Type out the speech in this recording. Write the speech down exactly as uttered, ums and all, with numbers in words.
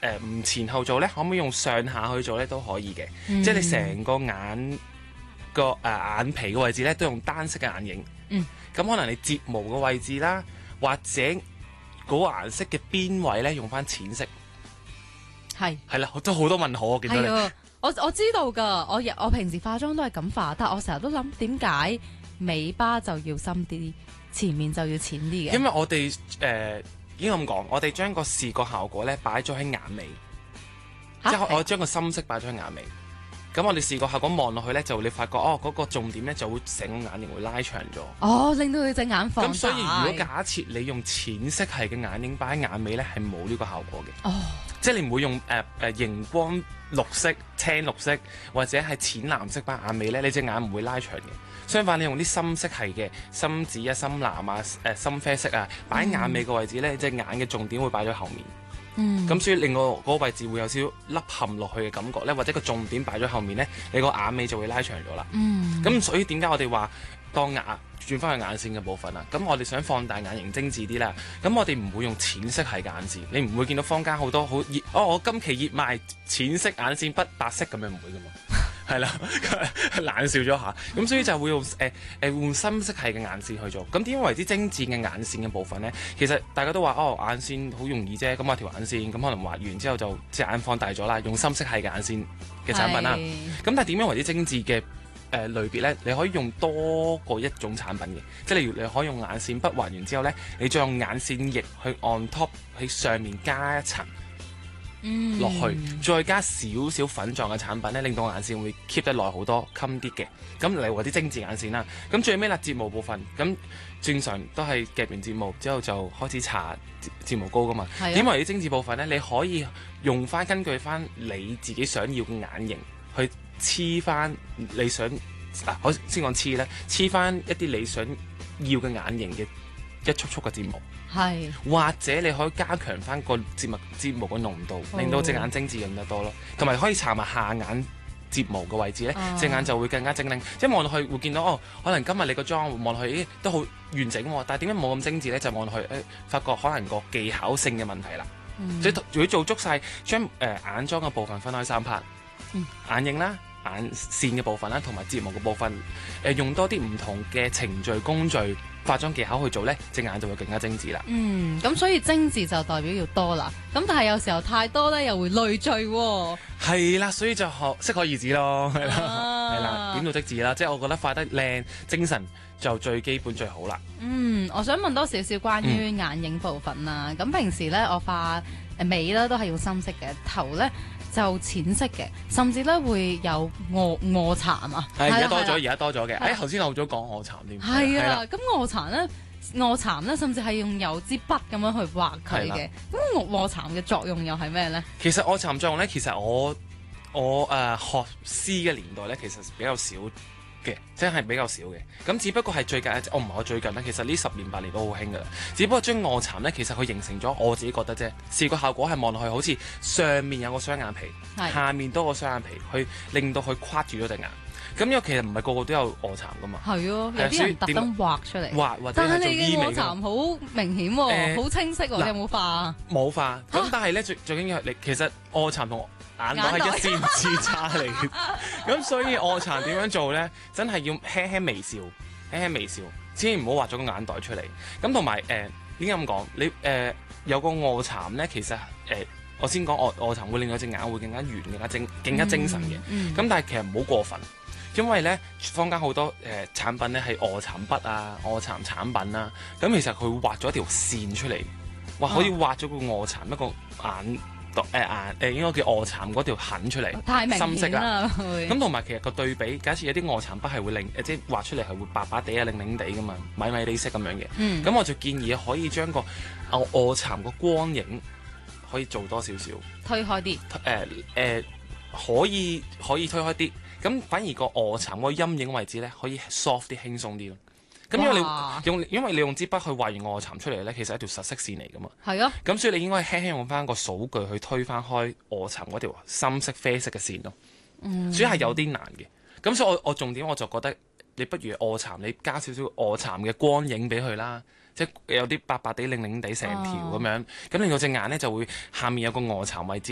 誒唔前後做咧？可唔可以用上下去做咧？都可以嘅，嗯、即係你成個眼個誒、呃、眼皮嘅位置咧，都用單色嘅眼影。嗯，咁可能你睫毛嘅位置啦，或者嗰個顏色嘅邊位咧，用翻淺色。係係啦，都好多問號啊！見到你， 我我知道㗎，我我平時化妝都係咁化，但係我成日都諗點解尾巴就要深啲，前面就要淺啲嘅？ 因為我哋誒、呃、應該咁講，我哋將個視覺效果咧擺咗喺眼尾，即係我將個深色擺咗喺眼尾。咁我哋視覺效果望落去咧，就你發覺哦，嗰、嗰個重點咧就會成個眼型會拉長咗。 哦，令到你隻眼放大。 咁所以如果假設你用淺色系嘅眼影擺喺眼尾咧，係冇呢個效果嘅。哦，即係你唔會用誒誒熒光綠色、青綠色或者係淺藍色擺眼尾咧，你隻眼唔會拉長嘅。相反，你用啲深色系嘅深紫啊、深藍啊、誒、呃、深啡色啊，擺喺眼尾個位置咧，隻、嗯、眼嘅重點會擺咗後面。嗯，咁所以令我嗰個位置會有少少凹陷落去嘅感覺咧，或者個重點擺咗後面咧，你個眼尾就會拉長咗啦。嗯，咁所以點解我哋話當眼轉翻去眼線嘅部分啊？咁我哋想放大眼型精緻啲啦，咁我哋唔會用淺色系嘅眼線，你唔會見到坊間好多好熱哦，我今期熱賣淺色眼線筆白色咁樣，唔會噶嘛。係啦，冷笑咗下，咁所以就會用誒誒、呃、換深色系嘅眼線去做。咁點樣為之精緻嘅眼線嘅部分咧？其實大家都話哦，眼線好容易啫，咁畫條眼線，咁可能畫完之後就隻眼放大咗啦，用深色系嘅眼線嘅產品啦。咁但係點樣為之精緻嘅誒類別咧？你可以用多過一種產品嘅，即係例如你可以用眼線筆畫完之後咧，你再用眼線液去 on top 喺上面加一層。嗯，落去，再加少少粉狀嘅產品咧，令到眼線會 keep 得耐好多，襟啲嘅。咁嚟話啲精緻眼線啦。咁最尾啦，睫毛部分，咁正常都係夾完睫毛之後就開始搽睫毛膏噶嘛。點為啲精緻部分咧？你可以用翻根據翻你自己想要嘅眼型去黐翻你想嗱，我先講黐咧，黐翻一啲你想要嘅眼型嘅一束束嘅睫毛。係，或者你可以加強翻個睫毛睫毛嘅濃度，令到隻眼精緻咁得多咯。同埋可以搽埋下眼睫毛嘅位置咧，隻、哦、眼就會更加精靈。即係望落去會見到哦，可能今日你個妝望落去，咦都好完整喎。但係點解冇咁精緻咧？就望落去誒、哎，發覺可能個技巧性嘅問題啦。嗯、所以如果做足晒，將誒、呃、眼妝嘅部分分開三 part，、嗯、眼影啦、眼線嘅部分啦，同埋睫毛嘅部分，誒、呃、用多啲唔同嘅程序工序。化妝技巧去做咧，隻眼就會更加精緻啦。嗯， 咁所以精緻就代表要多啦。咁但係有時候太多咧，又會累贅喎。 係啦，所以就學適可而止咯，係啦，係啦、啊，點到即止啦。即係我覺得化得靚、精神就最基本最好啦。 嗯，我想問多少少關於眼影部分啦。咁、嗯、平時咧，我化誒眉咧都係用深色嘅，頭咧就淺色嘅，甚至咧會有臥臥蠶啊。 係而家多咗，而家多咗嘅。誒，頭先漏咗講臥蠶添。 係啊，咁臥蠶咧，臥蠶咧，甚至係用油支筆咁樣去畫佢嘅。咁臥蠶嘅作用又係咩咧？ 其實臥蠶作用咧，其實我我誒、呃、學師嘅年代咧，其實比較少嘅，真係比較少嘅。咁只不過係最近，我唔係我最近咧，其實呢十年八年都好興噶啦。只不過將臥蠶咧，其實佢形成咗，我自己覺得啫，視覺效果係望落去好似上面有個雙眼皮，下面多個雙眼皮，去令到佢框住咗隻眼。咁因為其實唔係個個都有臥蠶噶嘛。係咯，有啲人特登畫出嚟。 畫或者係做醫美。但係你嘅臥蠶好明顯喎、哦，好、呃、清晰喎、哦，你有冇化？冇化。咁但係咧，最最緊要係你其實臥蠶同眼袋係一線之差嚟嘅。咁所以臥蠶點樣做咧？真係要輕輕微笑，輕輕微笑，千祈唔好畫咗個眼袋出嚟。咁同埋誒點解咁講？你誒、呃、有個臥蠶咧，其實誒、呃、我先講臥臥蠶會令到隻眼會更加圓、更加精、更加精神嘅。咁、嗯嗯、但係其實唔好過分。因為咧，坊間好多誒、呃、產品咧係臥蠶筆啊、臥蠶產品啦，咁其實佢會畫咗一條線出嚟，哇！可以畫咗個臥蠶一個眼度誒眼誒應該叫臥蠶嗰條痕出嚟， 太明顯深色啦。 會咁同埋其實個對比，假設有啲臥蠶筆係會令誒即係畫出嚟係會白白地啊、靚靚地噶嘛，米米地色咁樣嘅。咁、嗯、我就建議可以將個臥臥蠶個光影可以做多少少， 推開啲。誒、 呃、誒、呃，可以可以推開啲。咁反而個臥蠶嗰個陰影位置咧，可以 soft 啲、輕鬆啲咯。咁因為你用，因為你用支筆去畫完臥蠶出嚟咧，其實係一條實色線嚟噶嘛。係啊。咁所以你應該輕輕用翻個數據去推翻開臥蠶嗰條深色啡色嘅線咯。嗯。所以係有啲難嘅。咁所以我我重點我就覺得，你不如臥蠶，你加少少臥蠶嘅光影俾佢啦，即係有啲白白地、靚靚地成條咁樣，咁令到隻眼咧就會下面有個臥蠶位置。